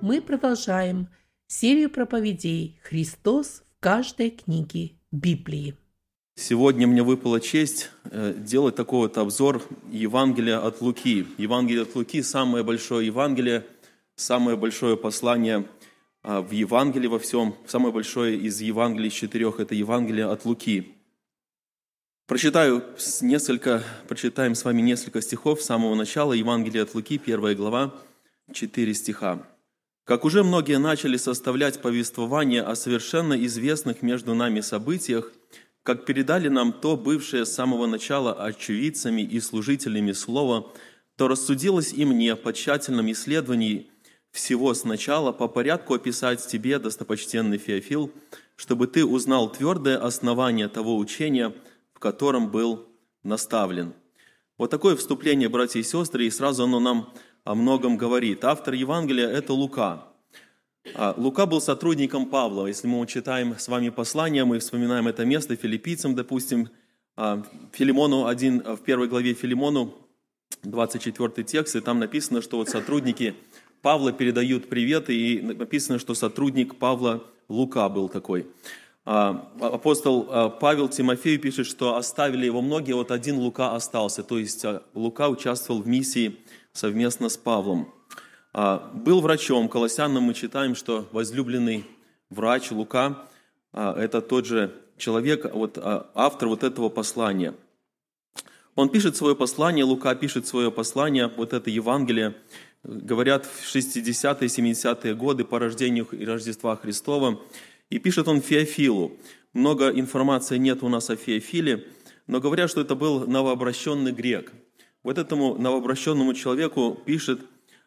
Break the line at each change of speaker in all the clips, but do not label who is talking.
мы продолжаем серию проповедей «Христос в каждой книге Библии».
Сегодня мне выпала честь делать такой вот обзор Евангелия от Луки. Евангелие от Луки – самое большое Евангелие, самое большое послание в Евангелии во всем. Самое большое из Евангелий из 4 – это Евангелие от Луки. Прочитаем с вами несколько стихов с самого начала. Евангелие от Луки, 1 глава, 4 стиха. «Как уже многие начали составлять повествование о совершенно известных между нами событиях, как передали нам то, бывшее с самого начала очевидцами и служителями слова, то рассудилось и мне по тщательном исследовании всего сначала по порядку описать тебе, достопочтенный Феофил, чтобы ты узнал твердое основание того учения, в котором был наставлен». Вот такое вступление, братья и сестры, и сразу оно нам о многом говорит. Автор Евангелия – это Лука. Лука был сотрудником Павла. Если мы читаем с вами послание, мы вспоминаем это место Филиппийцам, допустим, Филимону в 1 главе Филимону, 24 текст, и там написано, что вот сотрудники Павла передают приветы, и написано, что сотрудник Павла Лука был такой. Апостол Павел Тимофею пишет, что оставили его многие, вот один Лука остался, то есть Лука участвовал в миссии совместно с Павлом. Был врачом. Колоссянам мы читаем, что возлюбленный врач Лука – это тот же человек, автор вот этого послания. Он пишет свое послание, Лука пишет свое послание, вот это Евангелие, говорят, в 60-е, 70-е годы по рождению и Рождества Христова. И пишет он Феофилу. Много информации нет у нас о Феофиле, но говорят, что это был новообращенный грек. Вот этому новообращенному человеку пишет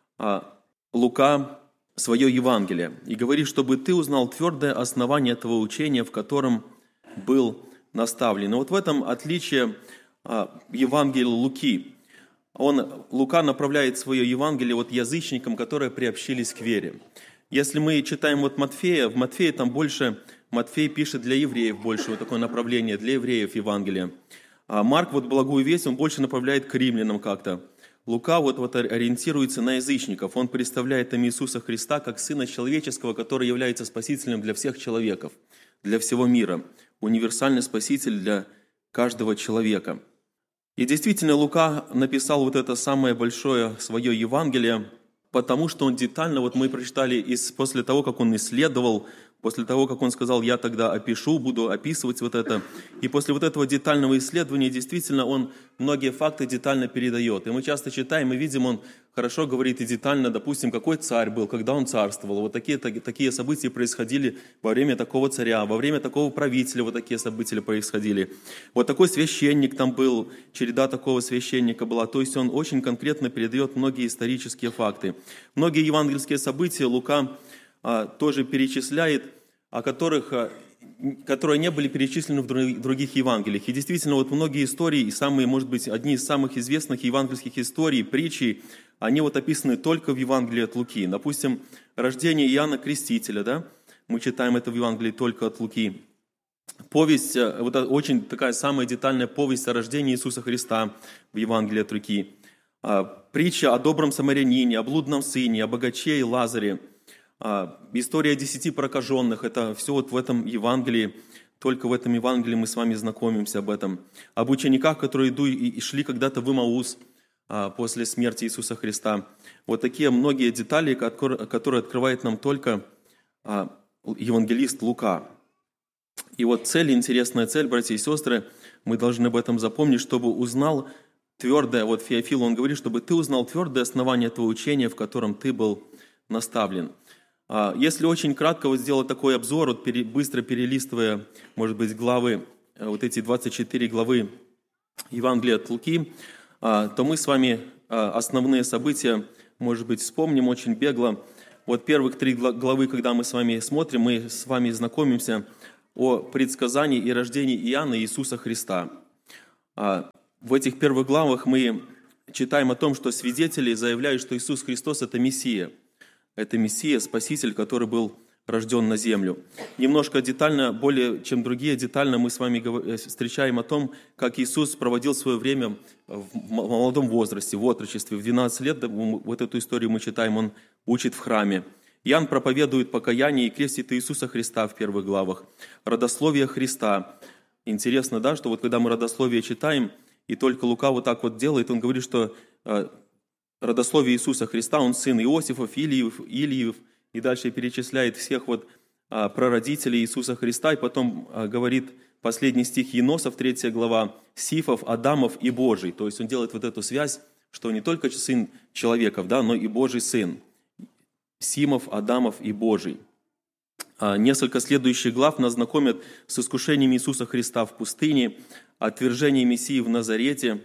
Лука свое Евангелие и говорит, чтобы ты узнал твердое основание этого учения, в котором был наставлен. И вот в этом отличие Евангелия Луки. Лука направляет свое Евангелие язычникам, которые приобщились к вере. Если мы читаем Матфея, в Матфея там больше, Матфей пишет для евреев больше, вот такое направление для евреев Евангелия. А Марк, благую весть, он больше направляет к римлянам как-то. Лука ориентируется на язычников. Он представляет им Иисуса Христа как Сына Человеческого, который является Спасителем для всех человеков, для всего мира. Универсальный Спаситель для каждого человека. И действительно, Лука написал это самое большое свое Евангелие, потому что он детально, мы прочитали после того, как он исследовал, после того, как он сказал, я тогда буду описывать это. И после этого детального исследования, действительно, он многие факты детально передает. И мы часто читаем и видим, он хорошо говорит и детально, допустим, какой царь был, когда он царствовал. Такие события происходили во время такого царя, во время такого правителя такие события происходили. Такой священник там был, череда такого священника была. То есть он очень конкретно передает многие исторические факты. Многие евангельские события Лука тоже перечисляет, которые не были перечислены в других Евангелиях. И действительно, многие истории, и одни из самых известных евангельских историй, притчи, они описаны только в Евангелии от Луки. Допустим, рождение Иоанна Крестителя, да? Мы читаем это в Евангелии только от Луки. Повесть, очень такая самая детальная повесть о рождении Иисуса Христа в Евангелии от Луки. Притча о добром самарянине, о блудном сыне, о богаче и Лазаре. История 10 прокаженных, это все в этом Евангелии, только в этом Евангелии мы с вами знакомимся об этом. Об учениках, которые шли когда-то в Имаус после смерти Иисуса Христа. Такие многие детали, которые открывает нам только евангелист Лука. И интересная цель, братья и сестры, мы должны об этом запомнить, чтобы узнал твердое, Феофил, он говорит, чтобы ты узнал твердое основание этого учения, в котором ты был наставлен. Если очень кратко сделать такой обзор, быстро перелистывая, может быть, главы, эти 24 главы Евангелия от Луки, то мы с вами основные события, может быть, вспомним очень бегло. Первых 3 главы, когда мы с вами смотрим, мы с вами знакомимся о предсказании и рождении Иоанна и Иисуса Христа. В этих первых главах мы читаем о том, что свидетели заявляют, что Иисус Христос – это Мессия. Это Мессия, Спаситель, который был рожден на землю. Немножко детально, более чем другие, детально мы с вами встречаем о том, как Иисус проводил свое время в молодом возрасте, в отрочестве. В 12 лет, эту историю мы читаем, Он учит в храме. Иоанн проповедует покаяние и крестит Иисуса Христа в первых главах. Родословие Христа. Интересно, да, что вот когда мы родословие читаем, и только Лука вот так вот делает, он говорит, что родословие Иисуса Христа, он сын Иосифов, Илиев, и дальше перечисляет всех вот прародителей Иисуса Христа, и потом говорит последний стих Еносов, 3 глава, Сифов, Адамов и Божий. То есть он делает вот эту связь, что не только сын человеков, да, но и Божий сын. Симов, Адамов и Божий. Несколько следующих глав нас знакомят с искушением Иисуса Христа в пустыне, отвержение Мессии в Назарете.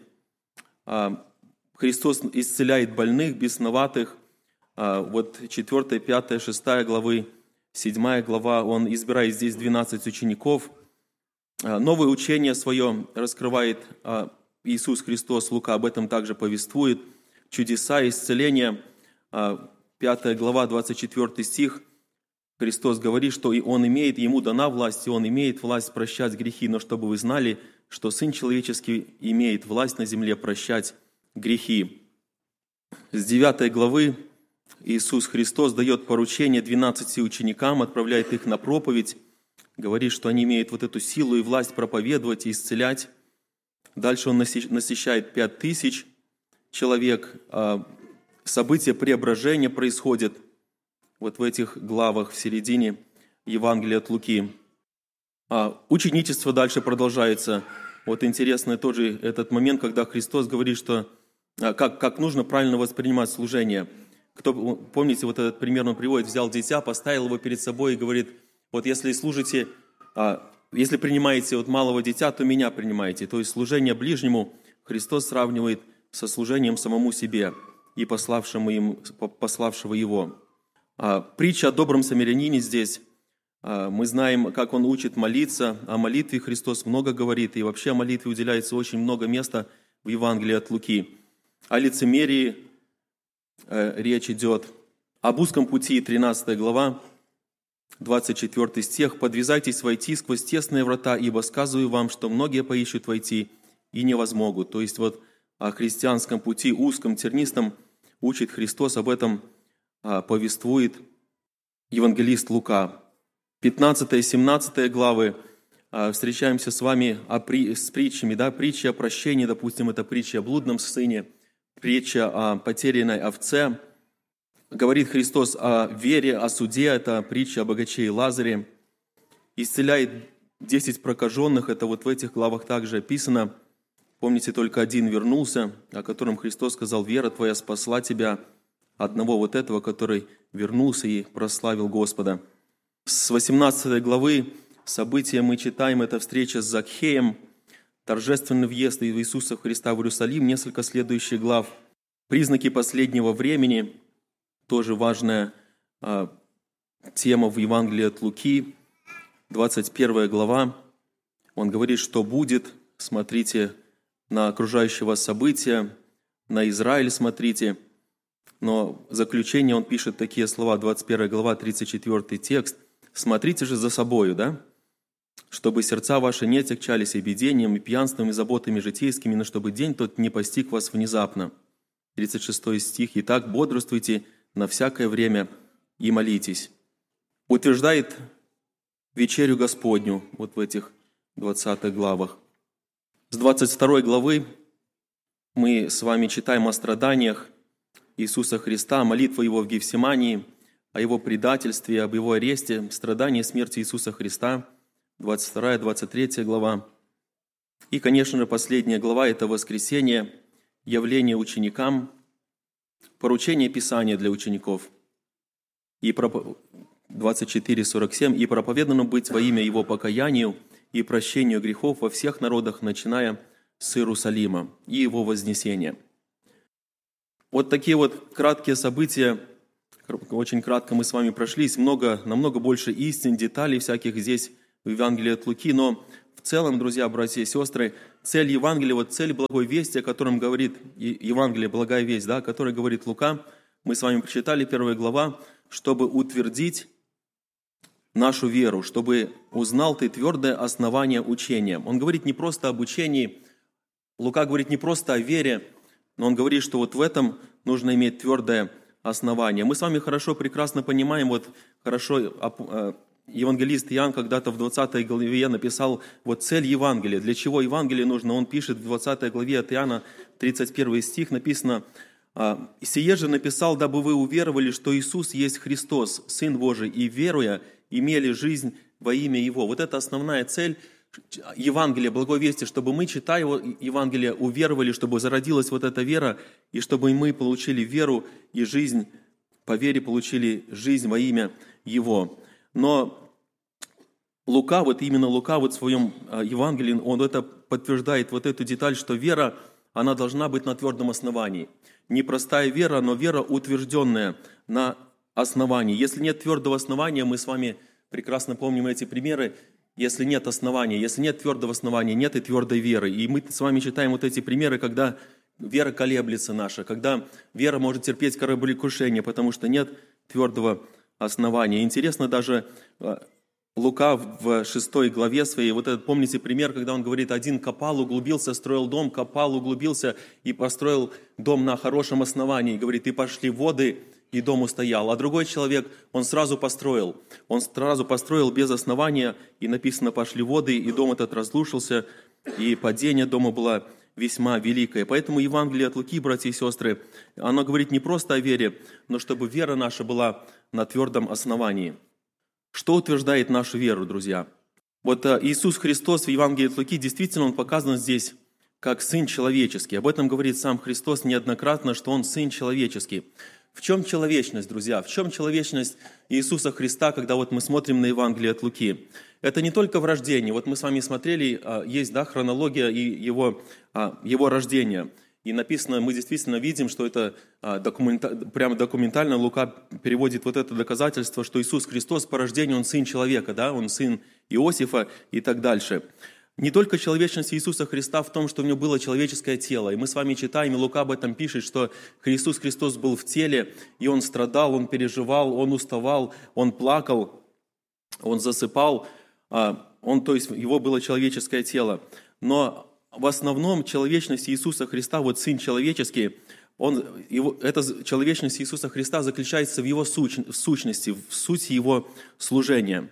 Христос исцеляет больных, бесноватых. Вот 4, 5, 6 главы, 7 глава, Он избирает здесь 12 учеников. Новое учение свое раскрывает Иисус Христос, Лука об этом также повествует. Чудеса, исцеления. 5 глава, 24 стих. Христос говорит, что Ему дана власть, и Он имеет власть прощать грехи, но чтобы вы знали, что Сын Человеческий имеет власть на земле прощать грехи. С 9 главы Иисус Христос дает поручение 12 ученикам, отправляет их на проповедь, говорит, что они имеют вот эту силу и власть проповедовать и исцелять. Дальше Он насыщает 5000 человек. События преображения происходят вот в этих главах в середине Евангелия от Луки. Ученичество дальше продолжается. Вот интересный тоже этот момент, когда Христос говорит, что как нужно правильно воспринимать служение. Помните, вот этот пример Он приводит, взял дитя, поставил его перед собой и говорит, вот если служите, если принимаете от малого дитя, то меня принимаете. То есть служение ближнему Христос сравнивает со служением самому себе и пославшего Его. Притча о добром самарянине здесь. Мы знаем, как он учит молиться. О молитве Христос много говорит, и вообще о молитве уделяется очень много места в Евангелии от Луки. О лицемерии речь идет. Об узком пути, 13 глава, 24 стих. «Подвязайтесь войти сквозь тесные врата, ибо сказываю вам, что многие поищут войти и не возмогут». То есть вот о христианском пути, узком, тернистом, учит Христос, об этом повествует евангелист Лука. 15 и 17 главы встречаемся с вами с притчами, да, притча о прощении, допустим, это притча о блудном сыне, притча о потерянной овце. Говорит Христос о вере, о суде, это притча о богаче и Лазаре. Исцеляет 10 прокаженных, это вот в этих главах также описано. Помните, только один вернулся, о котором Христос сказал, «Вера твоя спасла тебя», одного вот этого, который вернулся и прославил Господа. С 18 главы события мы читаем, это встреча с Закхеем, торжественный въезд Иисуса Христа в Иерусалим, несколько следующих глав. Признаки последнего времени, тоже важная тема в Евангелии от Луки, 21 глава. Он говорит, что будет, смотрите на окружающего события, на Израиль смотрите. Но в заключение он пишет такие слова, 21 глава, 34 текст. «Смотрите же за собою, да, чтобы сердца ваши не отягчались и бедением, и пьянством, и заботами житейскими, но чтобы день тот не постиг вас внезапно». 36 стих. «Итак, бодрствуйте на всякое время и молитесь». Утверждает вечерю Господню вот в этих 20 главах. С 22 главы мы с вами читаем о страданиях Иисуса Христа, молитва Его в Гефсимании, о Его предательстве, об Его аресте, страдании и смерти Иисуса Христа, 22-23 глава. И, конечно же, последняя глава – это воскресение, явление ученикам, поручение Писания для учеников. И 24-47. «И проповедано быть во имя Его покаянию и прощению грехов во всех народах, начиная с Иерусалима, и Его вознесения». Вот такие вот краткие события, очень кратко мы с вами прошлись, намного больше истин, деталей всяких здесь в Евангелии от Луки, но в целом, друзья, братья и сестры, цель Евангелия, вот цель благой вести, о котором говорит Евангелие, благая весть, да, о которой говорит Лука, мы с вами прочитали 1 глава, чтобы утвердить нашу веру, чтобы узнал ты твердое основание учения. Он говорит не просто об учении, Лука говорит не просто о вере, но он говорит, что вот в этом нужно иметь твердое основание. Мы с вами хорошо, прекрасно понимаем, вот хорошо евангелист Иоанн когда-то в 20 главе написал вот цель Евангелия. Для чего Евангелие нужно? Он пишет в 20 главе от Иоанна, 31 стих, написано: «Сие же написал, дабы вы уверовали, что Иисус есть Христос, Сын Божий, и, веруя, имели жизнь во имя Его». Вот это основная цель Евангелия, Благой Вести, чтобы мы, читая Евангелие, уверовали, чтобы зародилась вот эта вера, и чтобы мы получили веру и жизнь, по вере получили жизнь во имя Его. Но Лука, вот именно Лука вот в своем Евангелии, он это подтверждает, вот эту деталь, что вера, она должна быть на твердом основании. Не простая вера, но вера, утвержденная на основании. Если нет твердого основания, мы с вами прекрасно помним эти примеры, если нет основания, если нет твердого основания, нет и твердой веры. И мы с вами читаем вот эти примеры, когда вера колеблется наша, когда вера может терпеть кораблекрушение, потому что нет твердого основания. Интересно, даже Лука в 6 главе своей, вот этот, помните пример, когда он говорит, один копал, углубился, строил дом, копал, углубился и построил дом на хорошем основании. Говорит, и пошли воды, и дом устоял. А другой человек, он сразу построил без основания, и написано, пошли воды, и дом этот разрушился, и падение дома было весьма великое. Поэтому Евангелие от Луки, братья и сестры, оно говорит не просто о вере, но чтобы вера наша была на твердом основании. Что утверждает нашу веру, друзья? Вот Иисус Христос в Евангелии от Луки, действительно, Он показан здесь как Сын Человеческий. Об этом говорит сам Христос неоднократно, что Он Сын Человеческий. В чем человечность, друзья? В чем человечность Иисуса Христа, когда вот мы смотрим на Евангелие от Луки? Это не только в рождении. Вот мы с вами смотрели, есть хронология и его рождения. И написано, мы действительно видим, что это прямо документально Лука переводит вот это доказательство, что Иисус Христос по рождению, Он Сын человека, да? Он Сын Иосифа и так дальше. Не только человечность Иисуса Христа в том, что у Него было человеческое тело. И мы с вами читаем, и Лука об этом пишет, что Иисус Христос был в теле, и Он страдал, Он переживал, Он уставал, Он плакал, Он засыпал. То есть Его было человеческое тело. Но в основном человечность Иисуса Христа, вот Сын человеческий, эта человечность Иисуса Христа заключается в Его сущности, в сути Его служения.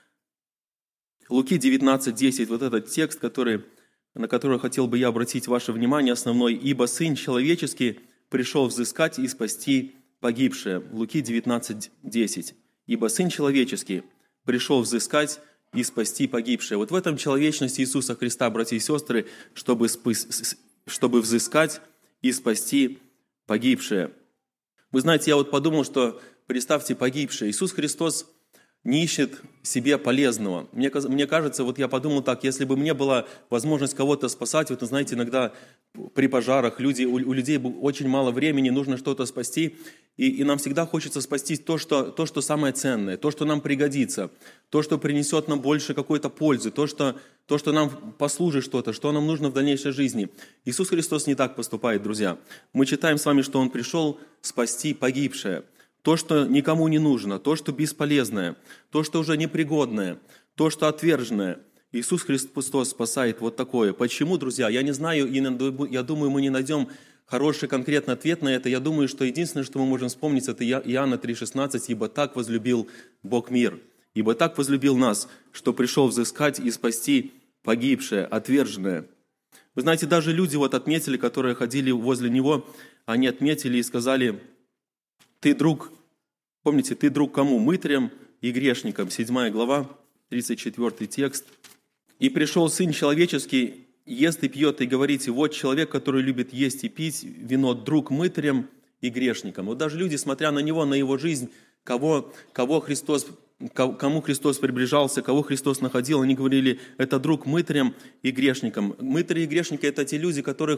Луки 19:10, вот этот текст, на который хотел бы я обратить ваше внимание, основной. «Ибо Сын Человеческий пришел взыскать и спасти погибшее». Луки 19:10. «Ибо Сын Человеческий пришел взыскать и спасти погибшее». Вот в этом человечность Иисуса Христа, братья и сестры, чтобы взыскать и спасти погибшее. Вы знаете, я вот подумал, что, представьте, погибшее. Иисус Христос не ищет себе полезного. Мне кажется, вот я подумал так, если бы мне была возможность кого-то спасать, вот, знаете, иногда при пожарах у людей очень мало времени, нужно что-то спасти, и нам всегда хочется спасти то, что самое ценное, то, что нам пригодится, то, что принесет нам больше какой-то пользы, то, что нам послужит что-то, что нам нужно в дальнейшей жизни. Иисус Христос не так поступает, друзья. Мы читаем с вами, что Он пришел спасти погибшее. То, что никому не нужно, то, что бесполезное, то, что уже непригодное, то, что отверженное. Иисус Христос спасает вот такое. Почему, друзья? Я не знаю, и я думаю, мы не найдем хороший конкретный ответ на это. Я думаю, что единственное, что мы можем вспомнить, это Иоанна 3,16. «Ибо так возлюбил Бог мир, ибо так возлюбил нас, что пришел взыскать и спасти погибшее, отверженное». Вы знаете, даже люди вот отметили, которые ходили возле Него, они отметили и сказали: «Ты друг», помните, «ты друг кому? Мытарям и грешникам». 7 глава, 34 текст. «И пришел Сын Человеческий, ест и пьет, и говорите, вот человек, который любит есть и пить вино, друг мытарям и грешникам». Вот даже люди, смотря на Него, на Его жизнь, кому Христос приближался, кого Христос находил, они говорили, это друг мытарям и грешникам. Мытари и грешники – это те люди, которые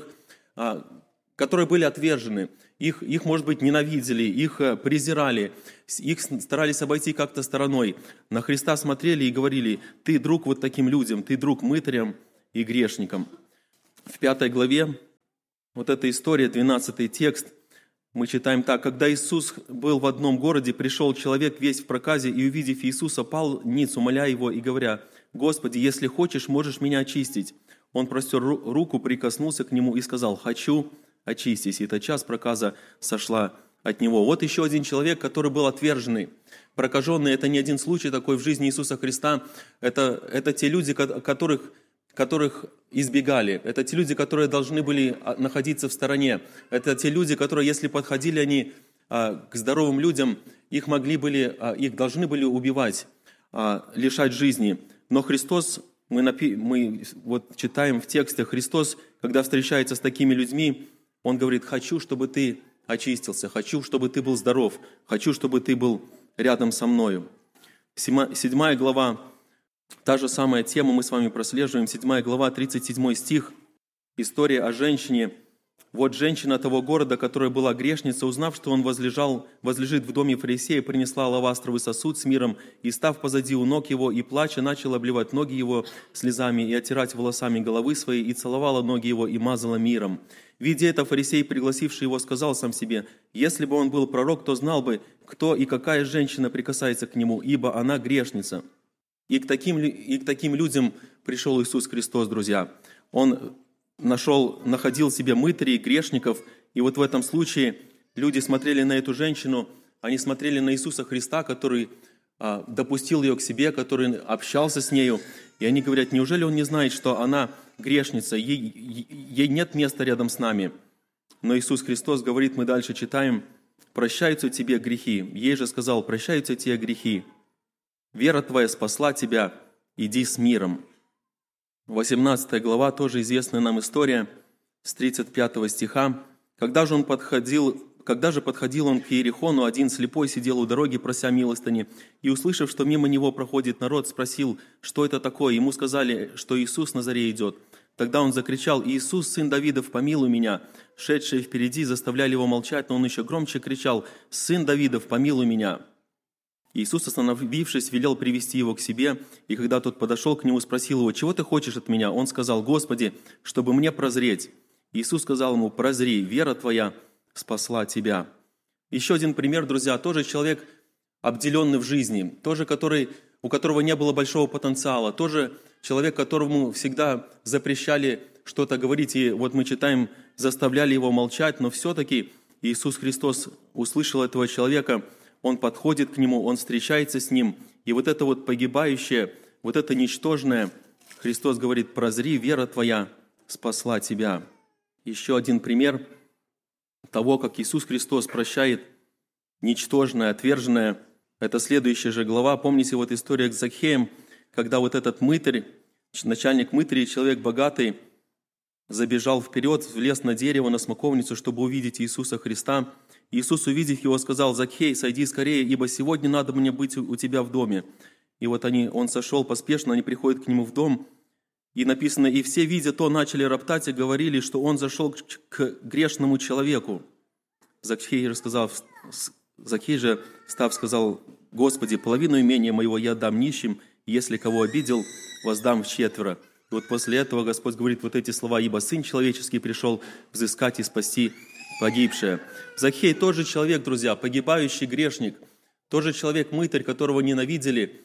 были отвержены, их, может быть, ненавидели, их презирали, их старались обойти как-то стороной. На Христа смотрели и говорили, ты друг вот таким людям, ты друг мытарям и грешникам. В 5 главе, вот эта история, 12 текст, мы читаем так. «Когда Иисус был в одном городе, пришел человек весь в проказе, и, увидев Иисуса, пал ниц, умоляя Его и говоря, Господи, если хочешь, можешь меня очистить. Он простер руку, прикоснулся к Нему и сказал, хочу, очистись. И тотчас проказа сошла от Него. Вот еще один человек, который был отверженный, прокаженный. Это не один случай такой в жизни Иисуса Христа. Это те люди, которых избегали. Это те люди, которые должны были находиться в стороне. Это те люди, которые, если подходили они к здоровым людям, их должны были убивать, лишать жизни. Но Христос, мы вот читаем в тексте, Христос, когда встречается с такими людьми, Он говорит: «Хочу, чтобы ты очистился, хочу, чтобы ты был здоров, хочу, чтобы ты был рядом со мною». 7 глава, та же самая тема мы с вами прослеживаем, 7 глава, 37 стих, история о женщине. «Вот женщина того города, которая была грешница, узнав, что он возлежит в доме фарисея, принесла алавастровый сосуд с миром, и, став позади у ног его, и плача, начала обливать ноги его слезами, и оттирать волосами головы своей, и целовала ноги его, и мазала миром. Видя это, фарисей, пригласивший его, сказал сам себе: если бы он был пророк, то знал бы, кто и какая женщина прикасается к нему, ибо она грешница». И к таким людям пришел Иисус Христос, друзья. Он находил себе мытарей, грешников, и вот в этом случае люди смотрели на эту женщину, они смотрели на Иисуса Христа, который допустил ее к себе, который общался с нею, и они говорят: неужели он не знает, что она грешница, ей нет места рядом с нами? Но Иисус Христос говорит, мы дальше читаем: «Прощаются тебе грехи». Ей же сказал: «Прощаются тебе грехи. Вера твоя спасла тебя, иди с миром». 18 глава, тоже известная нам история, с 35 стиха. «Когда же подходил он к Иерихону, один слепой сидел у дороги, прося милостыни, и, услышав, что мимо него проходит народ, спросил, что это такое. Ему сказали, что Иисус на заре идет. Тогда он закричал: «Иисус, сын Давидов, помилуй меня!» Шедшие впереди заставляли его молчать, но он еще громче кричал: «Сын Давидов, помилуй меня!» Иисус, остановившись, велел привести его к себе, и когда тот подошел к нему, спросил его: «Чего ты хочешь от меня?» Он сказал: «Господи, чтобы мне прозреть». Иисус сказал ему: «Прозри, вера твоя спасла тебя». Еще один пример, друзья, тоже человек, обделенный в жизни, тоже у которого не было большого потенциала, тоже человек, которому всегда запрещали что-то говорить, и вот мы читаем, заставляли его молчать, но все-таки Иисус Христос услышал этого человека, Он подходит к нему, Он встречается с ним, и вот это вот погибающее, вот это ничтожное, Христос говорит: «Прозри, вера твоя спасла тебя». Еще один пример того, как Иисус Христос прощает ничтожное, отверженное, это следующая же глава. Помните вот история с Закхеем, когда вот этот мытарь, начальник мытарей, человек богатый, забежал вперед, влез на дерево, на смоковницу, чтобы увидеть Иисуса Христа. Иисус, увидев его, сказал: «Закхей, сойди скорее, ибо сегодня надо мне быть у тебя в доме». И вот он сошел поспешно, они приходят к нему в дом, и написано: «И все, видя то, начали роптать и говорили, что он зашел к грешному человеку». Закхей же, став, сказал: «Господи, половину имения моего я дам нищим, и если кого обидел, воздам вчетверо». И вот после этого Господь говорит вот эти слова: «Ибо Сын Человеческий пришел взыскать и спасти погибшее». Закхей тоже человек, друзья, погибающий грешник, тоже человек-мытарь, которого ненавидели,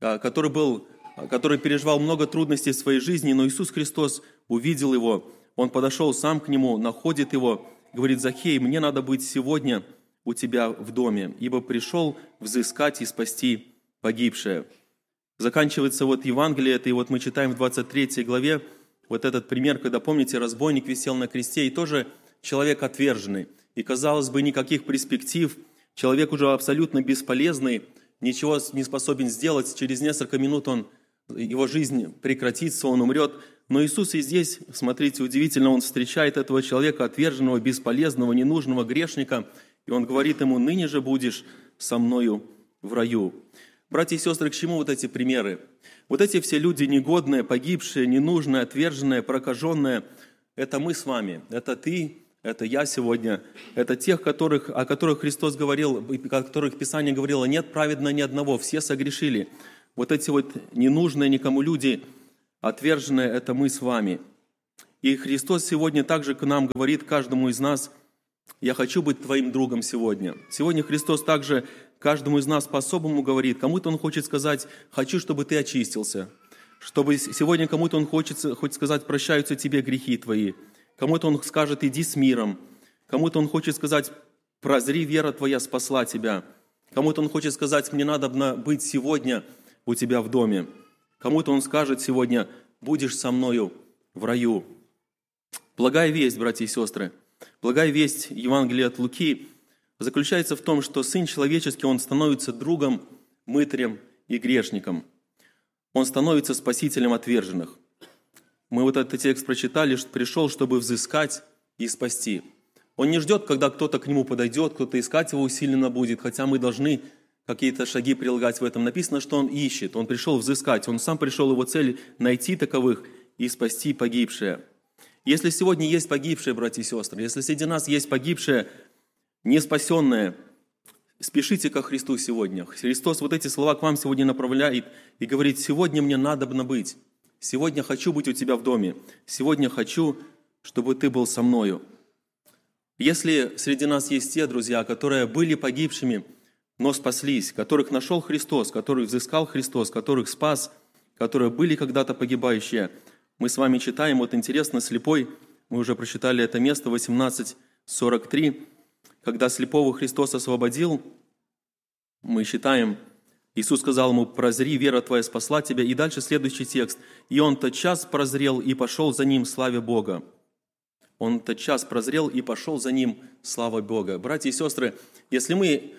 который переживал много трудностей в своей жизни, но Иисус Христос увидел его, Он подошел сам к нему, находит его, говорит: «Закхей, мне надо быть сегодня у тебя в доме, ибо пришел взыскать и спасти погибшее». Заканчивается вот Евангелие, это и вот мы читаем в 23 главе, вот этот пример, когда, помните, разбойник висел на кресте, и тоже человек отверженный. И, казалось бы, никаких перспектив, человек уже абсолютно бесполезный, ничего не способен сделать, через несколько минут его жизнь прекратится, он умрет. Но Иисус и здесь, смотрите, удивительно, Он встречает этого человека, отверженного, бесполезного, ненужного грешника, и Он говорит ему: «Ныне же будешь со мною в раю». Братья и сестры, к чему вот эти примеры? Вот эти все люди негодные, погибшие, ненужные, отверженные, прокаженные, это мы с вами, это ты, это я сегодня, это тех, о которых Христос говорил, о которых Писание говорило: «Нет праведного ни одного, все согрешили». Вот эти вот ненужные никому люди, отверженные, это мы с вами. И Христос сегодня также к нам говорит, каждому из нас: «Я хочу быть твоим другом сегодня». Сегодня Христос также каждому из нас по-особому говорит. Кому-то Он хочет сказать: «Хочу, чтобы ты очистился». Сегодня кому-то Он хочет сказать: «Прощаются тебе грехи твои». Кому-то Он скажет: «Иди с миром». Кому-то Он хочет сказать: прозри, вера твоя спасла тебя. Кому-то Он хочет сказать, мне надо быть сегодня у тебя в доме. Кому-то Он скажет сегодня, будешь со мною в раю. Благая весть, братья и сестры, благая весть Евангелия от Луки заключается в том, что Сын Человеческий, Он становится другом, мытарем и грешником. Он становится спасителем отверженных. Мы вот этот текст прочитали, что пришел, чтобы взыскать и спасти. Он не ждет, когда кто-то к Нему подойдет, кто-то искать Его усиленно будет, хотя мы должны какие-то шаги прилагать в этом. Написано, что Он ищет, Он пришел взыскать, Он сам пришел, Его цель найти таковых и спасти погибшие. Если сегодня есть погибшие, братья и сестры, если среди нас есть погибшие, не спасенные, спешите ко Христу сегодня. Христос вот эти слова к вам сегодня направляет и говорит, сегодня мне надобно быть, сегодня хочу быть у тебя в доме, сегодня хочу, чтобы ты был со мною. Если среди нас есть те, друзья, которые были погибшими, но спаслись, которых нашел Христос, которых взыскал Христос, которых спас, которые были когда-то погибающие, мы с вами читаем, вот интересно, слепой, мы уже прочитали это место, 18:43, когда слепого Христос освободил, мы читаем, Иисус сказал ему, прозри, вера твоя спасла тебя. И дальше следующий текст. И он тотчас прозрел и пошел за ним, славя Бога. Он тотчас прозрел и пошел за ним, слава Бога. Братья и сестры, если мы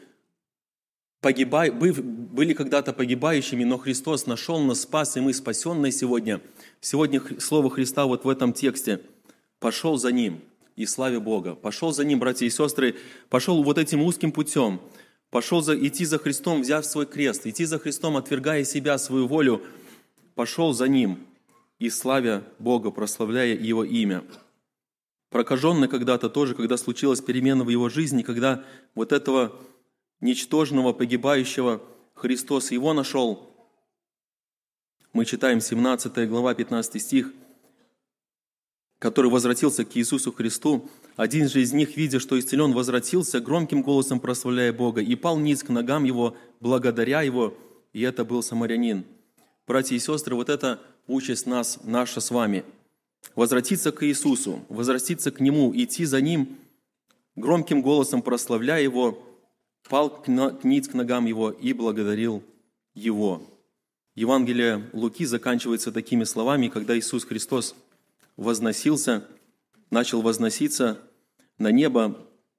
были когда-то погибающими, но Христос нашел нас, спас, и мы спасенные сегодня, слово Христа вот в этом тексте, пошел за ним, и славе Бога. Пошел за ним, братья и сестры, пошел вот этим узким путем, пошел идти за Христом, взяв свой крест, идти за Христом, отвергая себя, свою волю, пошел за ним, и славя Бога, прославляя Его имя. Прокаженный когда-то тоже, когда случилась перемена в его жизни, когда вот этого ничтожного, погибающего Христос его нашел. Мы читаем 17 глава, 15 стих, который возвратился к Иисусу Христу. Один же из них, видя, что исцелен, возвратился, громким голосом прославляя Бога, и пал ниц к ногам Его, благодаря Его, и это был самарянин. Братья и сестры, вот это участь наша с вами. Возвратиться к Иисусу, возвратиться к Нему, идти за Ним, громким голосом прославляя Его, пал ниц к ногам Его и благодарил Его. Евангелие Луки заканчивается такими словами, когда Иисус Христос начал возноситься на небо,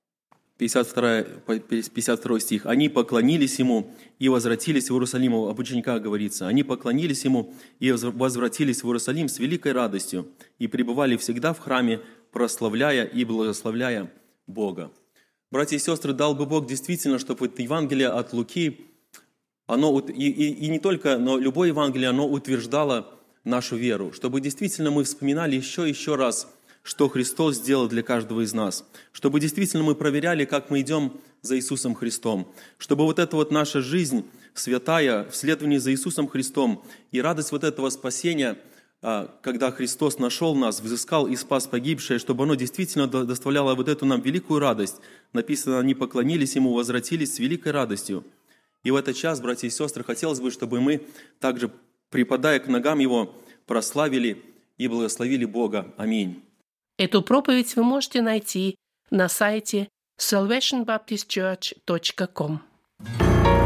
52 стих. «Они поклонились Ему и возвратились в Иерусалим». Об учениках говорится. «Они поклонились Ему и возвратились в Иерусалим с великой радостью и пребывали всегда в храме, прославляя и благословляя Бога». Братья и сестры, дал бы Бог действительно, чтобы Евангелие от Луки, и не только, но любое Евангелие, оно утверждало нашу веру, чтобы действительно мы вспоминали еще раз, что Христос сделал для каждого из нас, чтобы действительно мы проверяли, как мы идем за Иисусом Христом, чтобы вот эта вот наша жизнь святая в следовании за Иисусом Христом и радость вот этого спасения, когда Христос нашел нас, взыскал и спас погибшие, чтобы оно действительно доставляло вот эту нам великую радость. Написано, они поклонились Ему, возвратились с великой радостью. И в этот час, братья и сестры, хотелось бы, чтобы мы также, припадая к ногам Его, прославили и благословили Бога. Аминь.
Эту проповедь вы можете найти на сайте salvationbaptistchurch.com.